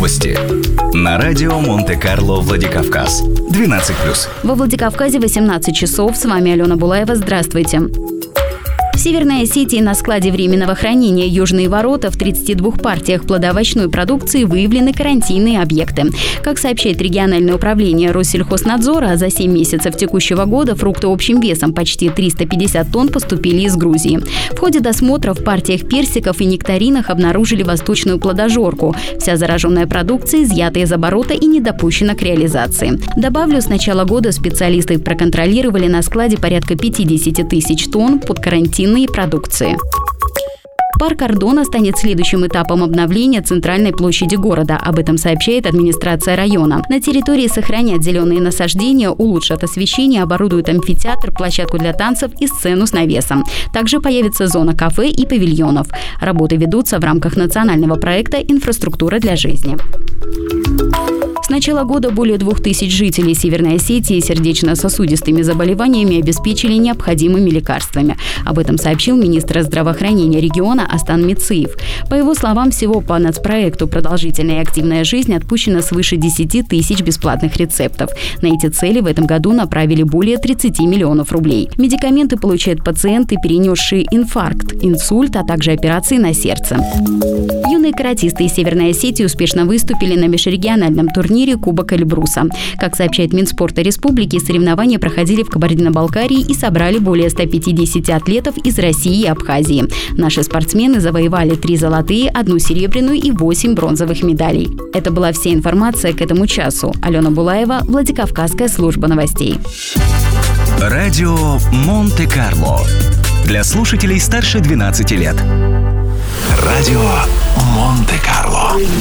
Новости. На радио Монте-Карло, Владикавказ. 12+. Во Владикавказе 18 часов. С вами Алена Булаева. Здравствуйте. В Северной Осетии на складе временного хранения «Южные ворота» в 32 партиях плодоовощной продукции выявлены карантинные объекты. Как сообщает региональное управление Россельхознадзора, за 7 месяцев текущего года фрукты общим весом почти 350 тонн поступили из Грузии. В ходе досмотра в партиях персиков и нектаринах обнаружили восточную плодожорку. Вся зараженная продукция изъята из оборота и не допущена к реализации. Добавлю, с начала года специалисты проконтролировали на складе порядка 50 тысяч тонн под карантинной продукции. Парк Ардона станет следующим этапом обновления центральной площади города. Об этом сообщает администрация района. На территории сохранят зеленые насаждения, улучшат освещение, оборудуют амфитеатр, площадку для танцев и сцену с навесом. Также появится зона кафе и павильонов. Работы ведутся в рамках национального проекта «Инфраструктура для жизни». С начала года более 2000 жителей Северной Осетии сердечно-сосудистыми заболеваниями обеспечили необходимыми лекарствами. Об этом сообщил министр здравоохранения региона Астан Мицыев. По его словам, всего по нацпроекту «Продолжительная и активная жизнь» отпущено свыше 10 тысяч бесплатных рецептов. На эти цели в этом году направили более 30 миллионов рублей. Медикаменты получают пациенты, перенесшие инфаркт, инсульт, а также операции на сердце. Юные каратисты из Северной Осетии успешно выступили на межрегиональном турнире «Кубок Эльбруса». Как сообщает Минспорта Республики, соревнования проходили в Кабардино-Балкарии и собрали более 150 атлетов из России и Абхазии. Наши спортсмены завоевали 3 золотые, 1 серебряную и 8 бронзовых медалей. Это была вся информация к этому часу. Алена Булаева, Владикавказская служба новостей. Радио Монте-Карло. Для слушателей старше 12 лет. Радио Монте-Карло.